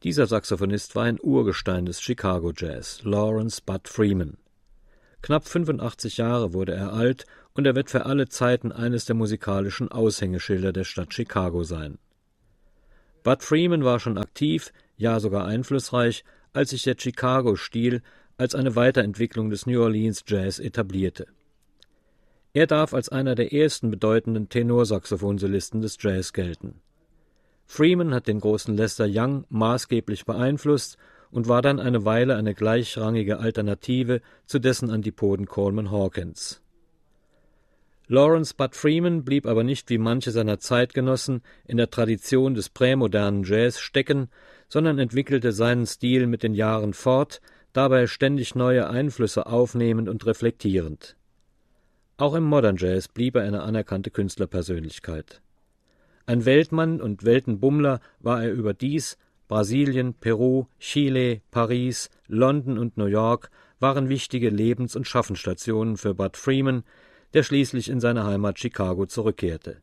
Dieser Saxophonist war ein Urgestein des Chicago Jazz, Lawrence Bud Freeman. Knapp 85 Jahre wurde er alt und er wird für alle Zeiten eines der musikalischen Aushängeschilder der Stadt Chicago sein. Bud Freeman war schon aktiv, ja sogar einflussreich, als sich der Chicago-Stil als eine Weiterentwicklung des New Orleans Jazz etablierte. Er darf als einer der ersten bedeutenden Tenorsaxophonsolisten des Jazz gelten. Freeman hat den großen Lester Young maßgeblich beeinflusst und war dann eine Weile eine gleichrangige Alternative zu dessen Antipoden Coleman Hawkins. Lawrence Bud Freeman blieb aber nicht wie manche seiner Zeitgenossen in der Tradition des prämodernen Jazz stecken, sondern entwickelte seinen Stil mit den Jahren fort, dabei ständig neue Einflüsse aufnehmend und reflektierend. Auch im Modern Jazz blieb er eine anerkannte Künstlerpersönlichkeit. Ein Weltmann und Weltenbummler war er überdies. Brasilien, Peru, Chile, Paris, London und New York waren wichtige Lebens- und Schaffensstationen für Bud Freeman, der schließlich in seine Heimat Chicago zurückkehrte.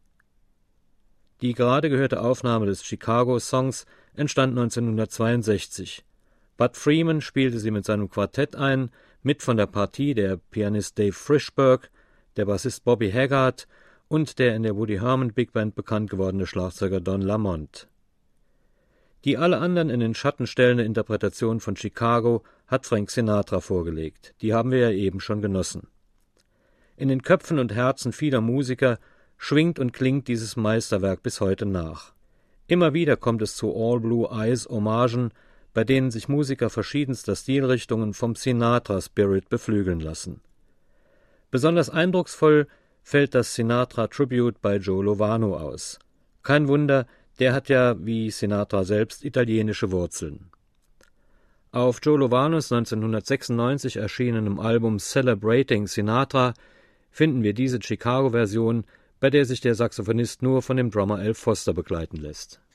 Die gerade gehörte Aufnahme des Chicago-Songs entstand 1962. Bud Freeman spielte sie mit seinem Quartett ein, mit von der Partie der Pianist Dave Frishberg, der Bassist Bobby Haggart und der in der Woody Herman Big Band bekannt gewordene Schlagzeuger Don Lamont. Die alle anderen in den Schatten stellende Interpretation von Chicago hat Frank Sinatra vorgelegt. Die haben wir ja eben schon genossen. In den Köpfen und Herzen vieler Musiker schwingt und klingt dieses Meisterwerk bis heute nach. Immer wieder kommt es zu All Blue Eyes Hommagen, bei denen sich Musiker verschiedenster Stilrichtungen vom Sinatra-Spirit beflügeln lassen. Besonders eindrucksvoll fällt das Sinatra-Tribute bei Joe Lovano aus. Kein Wunder, der hat ja, wie Sinatra selbst, italienische Wurzeln. Auf Joe Lovanos 1996 erschienenem Album Celebrating Sinatra finden wir diese Chicago-Version, bei der sich der Saxophonist nur von dem Drummer Al Foster begleiten lässt.